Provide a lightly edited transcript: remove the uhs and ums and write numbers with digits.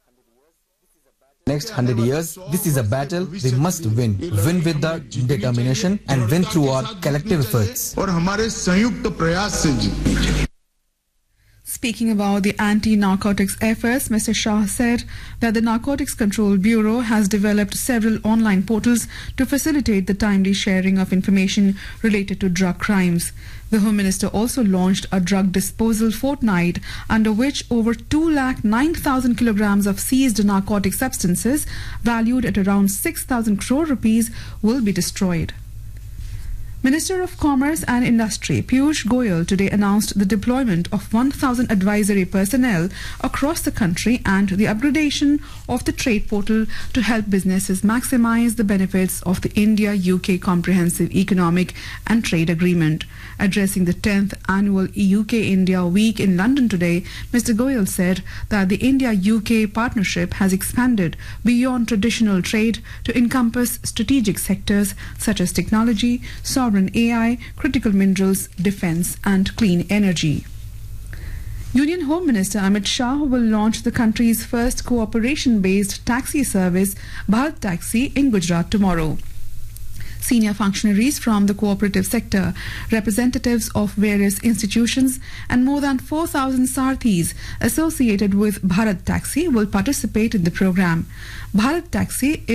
Next 100 years, this is a battle we must win. Win with the determination and win through our collective efforts. और हमारे संयुक्त प्रयास से जीतनी चाहिए. Speaking about the anti-narcotics efforts, Mr. Shah said that the Narcotics Control Bureau has developed several online portals to facilitate the timely sharing of information related to drug crimes. The Home Minister also launched a drug disposal fortnight under which over 209,000 kilograms of seized narcotic substances valued at around 6,000 crore rupees will be destroyed. Minister of Commerce and Industry Piyush Goyal today announced the deployment of 1,000 advisory personnel across the country and the upgradation of the trade portal to help businesses maximize the benefits of the India-UK Comprehensive Economic and Trade Agreement. Addressing the 10th annual UK-India Week in London today, Mr. Goyal said that the India-UK partnership has expanded beyond traditional trade to encompass strategic sectors such as technology, sovereign AI, critical minerals, defense and clean energy. Union Home Minister Amit Shah will launch the country's first cooperation-based taxi service, Bharat Taxi, in Gujarat tomorrow. Senior functionaries from the cooperative sector, representatives of various institutions and more than 4,000 Sarthis associated with Bharat Taxi will participate in the program. Bharat Taxi